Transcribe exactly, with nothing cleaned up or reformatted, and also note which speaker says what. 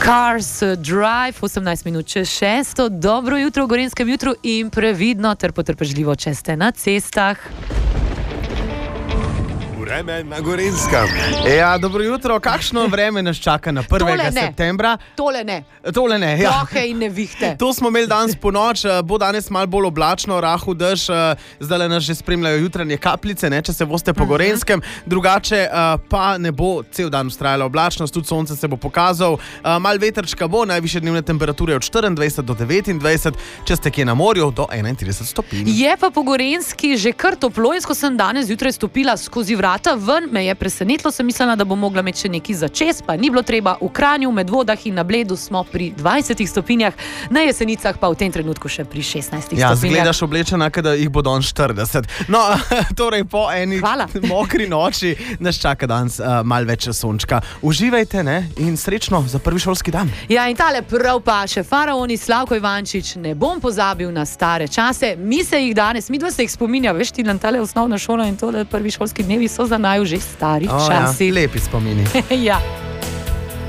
Speaker 1: Cars Drive, osemnajst minut čez šesto. Dobro jutro v Gorenjskem jutru in previdno ter potrpežljivo, če ste na cestah.
Speaker 2: Vreme na Gorenskem.
Speaker 3: Ja, dobro jutro. Kakšno vreme nas čaka na prvega septembra?
Speaker 1: Tole ne.
Speaker 3: Tole ne, ja.
Speaker 1: Plohe in nevihte.
Speaker 3: To smo imeli danes po noč, bo danes malo bolj oblačno, rahel dež, zdaj nas že spremljajo jutranje kapljice, ne, če se boste po Gorenskem. Drugače pa ne bo cel dan vztrajala oblačnost, tudi sonce se bo pokazal. Mal vetrčka bo, najvišje dnevne temperature od štiriindvajset do devetindvajset, če ste kje na morju, do enaintrideset stopinj.
Speaker 1: Je pa po Gorenjski že kar toplo in ko sem danes zjutraj stopila skozi vrata ven, me je presenetilo, sem mislila, da bo mogla imeti še nekaj za čez, pa ni bilo treba. V Kranju, Medvodah in na Bledu smo pri dvajsetih stopinjah, na Jesenicah pa v tem trenutku še pri šestnajstih
Speaker 3: ja,
Speaker 1: stopinjah.
Speaker 3: Ja, zgledaš oblečena, da jih bo danes štirideset. No, torej po eni
Speaker 1: Hvala.
Speaker 3: mokri noči nas čaka danes uh, malo več sončka. Uživajte, ne, in srečno za prvi šolski dan.
Speaker 1: Ja, in tale prav pa še faraoni Slavko Ivančič, ne bom pozabil na stare čase. Mi se jih danes, mi dva se jih spominja, veš ti, nam tale osnovna šola in tole prvi šolski dnevi so za naju že stari
Speaker 3: oh,
Speaker 1: časi.
Speaker 3: Ja, lepi spomini.
Speaker 1: Ja.